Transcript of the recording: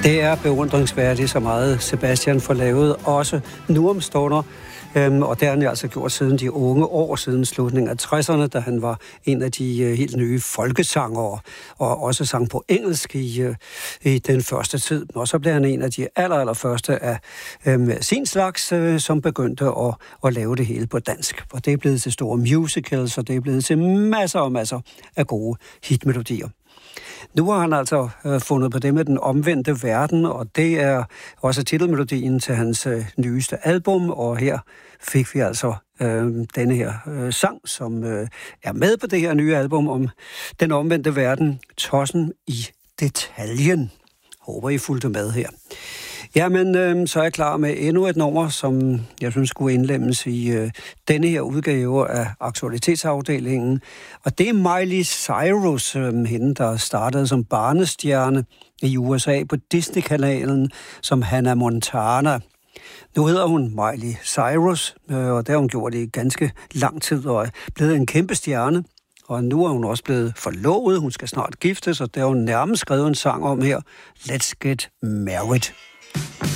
Det er beundringsværdigt, så meget Sebastian får lavet, også nu om stunder. Og det har han altså gjort siden de unge år, siden slutningen af 60'erne, da han var en af de helt nye folkesangere, og også sang på engelsk i den første tid. Og så blev han en af de allerførste af sin slags, som begyndte at lave det hele på dansk. Og det er blevet til store musicals, og det er blevet til masser og masser af gode hitmelodier. Nu har han altså fundet på det med den omvendte verden, og det er også titelmelodien til hans nyeste album, og her fik vi altså denne her sang, som er med på det her nye album om den omvendte verden, Tossen i detaljen. Håber, I fulgte med her. Jamen, så er jeg klar med endnu et nummer, som jeg synes skulle indlemmes i denne her udgave af aktualitetsafdelingen. Og det er Miley Cyrus, hende der startede som barnestjerne i USA på Disney-kanalen som Hannah Montana. Nu hedder hun Miley Cyrus, og det har hun gjort i ganske lang tid og er blevet en kæmpe stjerne. Og nu er hun også blevet forlovet, hun skal snart giftes, og der har hun nærmest skrevet en sang om her, Let's Get Married.